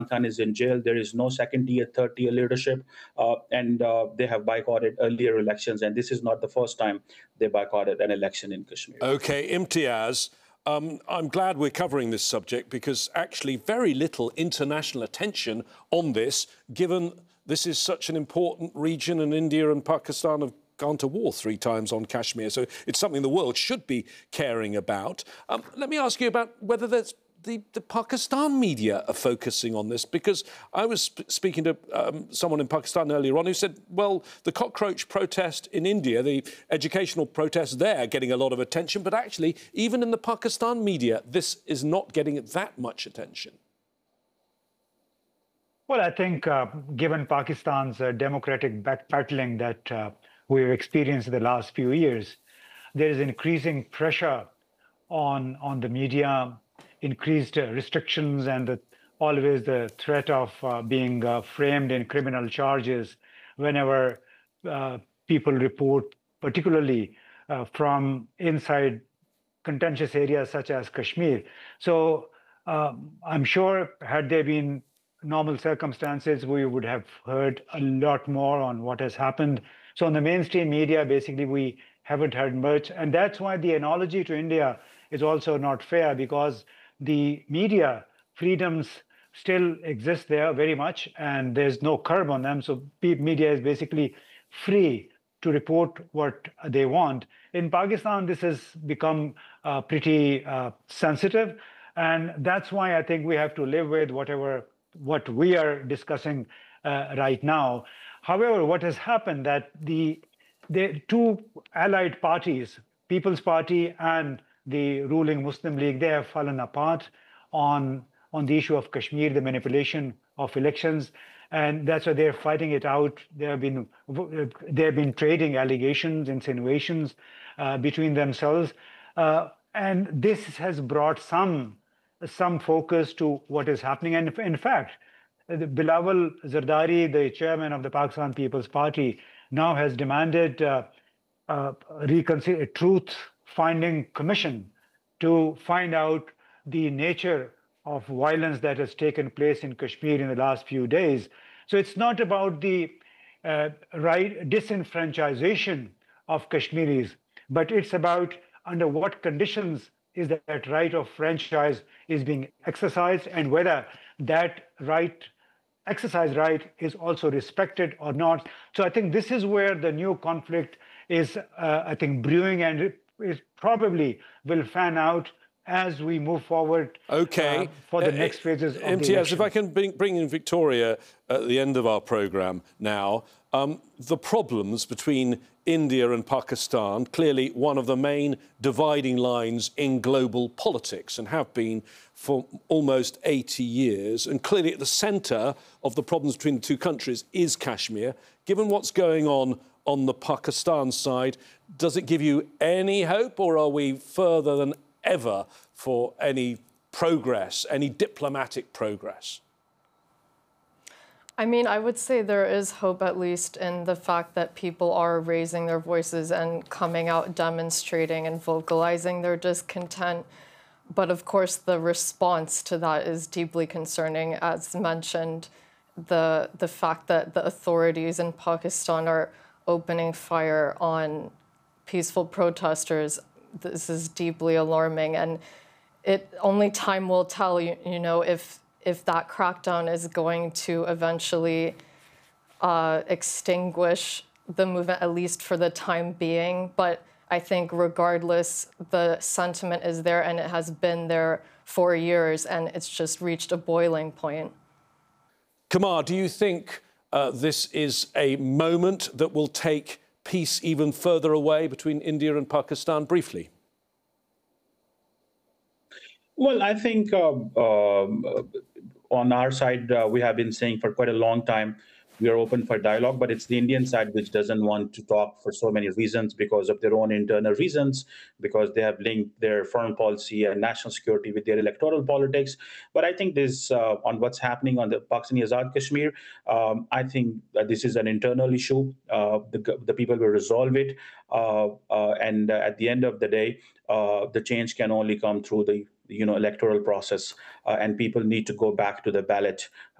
Khan is in jail. There is no second tier, third tier leadership, and they have boycotted earlier elections. And this is not the first time they boycotted an election in Kashmir. OK, Imtiaz, I'm glad we're covering this subject because actually very little international attention on this, given this is such an important region and India and Pakistan have gone to war 3 times on Kashmir. So it's something the world should be caring about. Let me ask you about whether there's the Pakistan media are focusing on this, because I was speaking to someone in Pakistan earlier on who said, well, the cockroach protest in India, the educational protests there, getting a lot of attention, but actually, even in the Pakistan media, this is not getting that much attention. Well, I think given Pakistan's democratic backpedaling that we've experienced in the last few years, there is increasing pressure on the media, increased restrictions, and always the threat of being framed in criminal charges whenever people report, particularly from inside contentious areas such as Kashmir. So I'm sure had there been normal circumstances, we would have heard a lot more on what has happened. So in the mainstream media, basically, we haven't heard much. And that's why the analogy to India is also not fair, because the media freedoms still exist there very much, and there's no curb on them. So media is basically free to report what they want. In Pakistan, this has become pretty sensitive. And that's why I think we have to live with what we are discussing right now. However, what has happened that the 2 allied parties, People's Party and the ruling Muslim League, they have fallen apart on the issue of Kashmir, the manipulation of elections, and that's why they're fighting it out. They have been trading allegations, insinuations between themselves, and this has brought some focus to what is happening. And in fact, Bilawal Zardari, the chairman of the Pakistan People's Party, now has demanded a truth-finding commission to find out the nature of violence that has taken place in Kashmir in the last few days. So it's not about the disenfranchisation of Kashmiris, but it's about under what conditions is that right of franchise is being exercised, and whether that exercise right is also respected or not. So I think this is where the new conflict is, I think, brewing, and it probably will fan out as we move forward for the next phases of the election. If I can bring in Victoria at the end of our programme now, the problems between India and Pakistan, clearly one of the main dividing lines in global politics and have been for almost 80 years. And clearly at the centre of the problems between the 2 countries is Kashmir. Given what's going on the Pakistan side, does it give you any hope, or are we further than ever for any progress, any diplomatic progress? I mean, I would say there is hope, at least in the fact that people are raising their voices and coming out, demonstrating and vocalizing their discontent. But of course, the response to that is deeply concerning. As mentioned, the fact that the authorities in Pakistan are opening fire on peaceful protesters, this is deeply alarming. And only time will tell, you know, if that crackdown is going to eventually extinguish the movement, at least for the time being. But I think regardless, the sentiment is there, and it has been there for years, and it's just reached a boiling point. Kamar, do you think this is a moment that will take peace even further away between India and Pakistan? Briefly. Well, I think on our side, we have been saying for quite a long time, we are open for dialogue, but it's the Indian side which doesn't want to talk for so many reasons, because of their own internal reasons, because they have linked their foreign policy and national security with their electoral politics. But I think this, on what's happening on the Pakistani Azad Kashmir, I think this is an internal issue. The people will resolve it. And at the end of the day, the change can only come through the electoral process, and people need to go back to the ballot